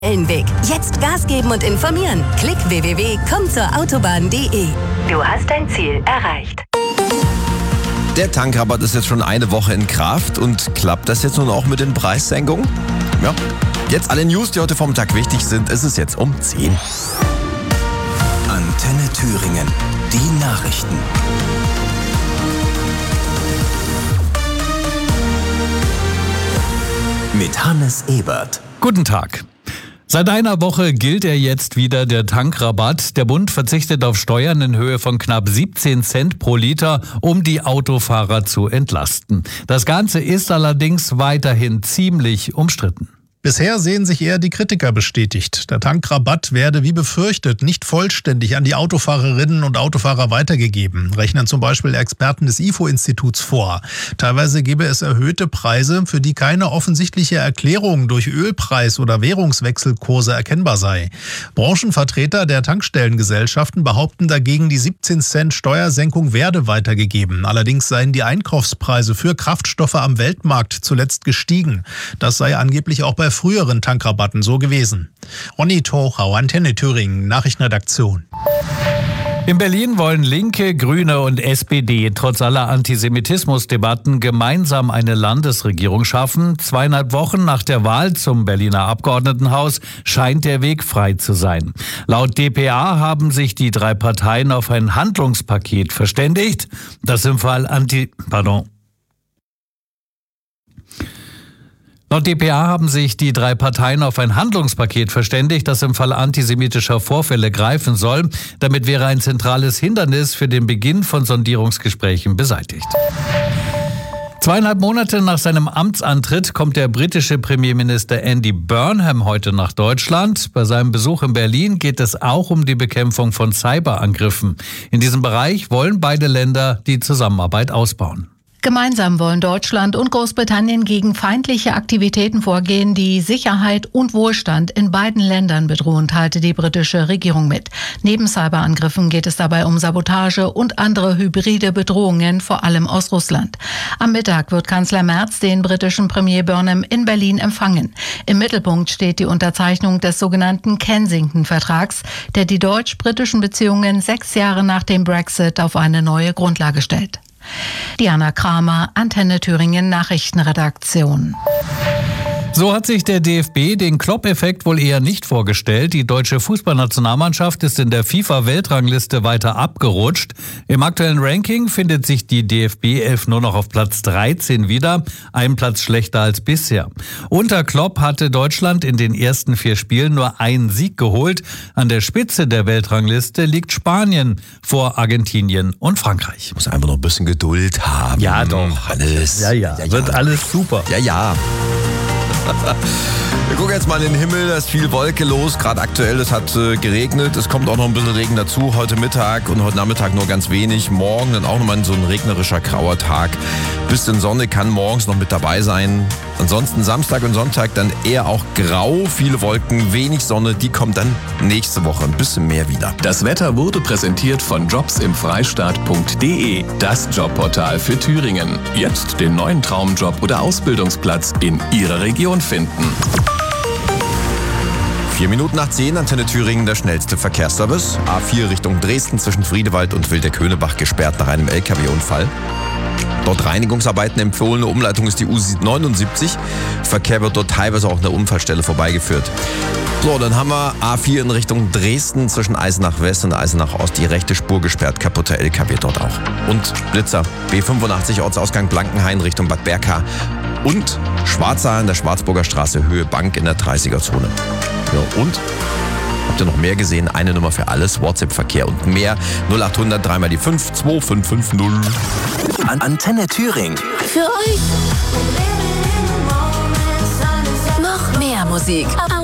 Weg. Jetzt Gas geben und informieren. Klick www.kommzurautobahn.de. Du hast dein Ziel erreicht. Der Tankrabatt ist jetzt schon eine Woche in Kraft und klappt das jetzt nun auch mit den Preissenkungen? Ja. Jetzt alle News, die heute Vormittag wichtig sind. Es ist jetzt um 10. Antenne Thüringen. Die Nachrichten. Mit Hannes Ebert. Guten Tag. Seit einer Woche gilt jetzt wieder der Tankrabatt. Der Bund verzichtet auf Steuern in Höhe von knapp 17 Cent pro Liter, um die Autofahrer zu entlasten. Das Ganze ist allerdings weiterhin ziemlich umstritten. Bisher sehen sich eher die Kritiker bestätigt. Der Tankrabatt werde wie befürchtet nicht vollständig an die Autofahrerinnen und Autofahrer weitergegeben, rechnen zum Beispiel Experten des IFO-Instituts vor. Teilweise gebe es erhöhte Preise, für die keine offensichtliche Erklärung durch Ölpreis- oder Währungswechselkurse erkennbar sei. Branchenvertreter der Tankstellengesellschaften behaupten dagegen, die 17 Cent Steuersenkung werde weitergegeben. Allerdings seien die Einkaufspreise für Kraftstoffe am Weltmarkt zuletzt gestiegen. Das sei angeblich auch bei früheren Tankrabatten so gewesen. Ronny Tochau, Antenne Thüringen, Nachrichtenredaktion. In Berlin wollen Linke, Grüne und SPD trotz aller Antisemitismusdebatten gemeinsam eine Landesregierung schaffen. 2,5 Wochen nach der Wahl zum Berliner Abgeordnetenhaus scheint der Weg frei zu sein. Laut dpa haben sich die drei Parteien auf ein Handlungspaket verständigt, das im Fall Laut dpa haben sich die drei Parteien auf ein Handlungspaket verständigt, das im Fall antisemitischer Vorfälle greifen soll. Damit wäre ein zentrales Hindernis für den Beginn von Sondierungsgesprächen beseitigt. 2,5 Monate nach seinem Amtsantritt kommt der britische Premierminister Andy Burnham heute nach Deutschland. Bei seinem Besuch in Berlin geht es auch um die Bekämpfung von Cyberangriffen. In diesem Bereich wollen beide Länder die Zusammenarbeit ausbauen. Gemeinsam wollen Deutschland und Großbritannien gegen feindliche Aktivitäten vorgehen, die Sicherheit und Wohlstand in beiden Ländern bedrohen, teilte die britische Regierung mit. Neben Cyberangriffen geht es dabei um Sabotage und andere hybride Bedrohungen, vor allem aus Russland. Am Mittag wird Kanzler Merz den britischen Premier Burnham in Berlin empfangen. Im Mittelpunkt steht die Unterzeichnung des sogenannten Kensington-Vertrags, der die deutsch-britischen Beziehungen 6 Jahre nach dem Brexit auf eine neue Grundlage stellt. Diana Kramer, Antenne Thüringen Nachrichtenredaktion. So hat sich der DFB den Klopp-Effekt wohl eher nicht vorgestellt. Die deutsche Fußballnationalmannschaft ist in der FIFA-Weltrangliste weiter abgerutscht. Im aktuellen Ranking findet sich die DFB-11 nur noch auf Platz 13 wieder, einen Platz schlechter als bisher. Unter Klopp hatte Deutschland in den ersten 4 Spielen nur einen Sieg geholt. An der Spitze der Weltrangliste liegt Spanien vor Argentinien und Frankreich. Ich muss einfach noch ein bisschen Geduld haben. Ja, doch. Hannes. Ja. Wird alles super. Ja. Wir gucken jetzt mal in den Himmel, da ist viel Wolke los, gerade aktuell, es hat geregnet, es kommt auch noch ein bisschen Regen dazu, heute Mittag und heute Nachmittag nur ganz wenig, morgen dann auch nochmal so ein regnerischer, grauer Tag. Bisschen Sonne kann morgens noch mit dabei sein, ansonsten Samstag und Sonntag dann eher auch grau, viele Wolken, wenig Sonne, die kommt dann nächste Woche ein bisschen mehr wieder. Das Wetter wurde präsentiert von jobsimfreistaat.de, das Jobportal für Thüringen. Jetzt den neuen Traumjob oder Ausbildungsplatz in Ihrer Region finden. 4 Minuten nach 10, Antenne Thüringen, der schnellste Verkehrsservice. A4 Richtung Dresden zwischen Friedewald und Wildeck-Höhnebach gesperrt nach einem LKW-Unfall. Dort Reinigungsarbeiten, empfohlene Umleitung ist die U79. Verkehr wird dort teilweise auch an der Unfallstelle vorbeigeführt. So, dann haben wir A4 in Richtung Dresden zwischen Eisenach West und Eisenach Ost. Die rechte Spur gesperrt, kaputter LKW dort auch. Und Blitzer, B85 Ortsausgang Blankenhain Richtung Bad Berka. Und Schwarzaar an der Schwarzburger Straße, Höhe Bank in der 30er-Zone. Ja, und habt ihr noch mehr gesehen? Eine Nummer für alles, WhatsApp-Verkehr und mehr. 0800 3 mal die 5 2550. Antenne Thüringen. Für euch noch mehr Musik.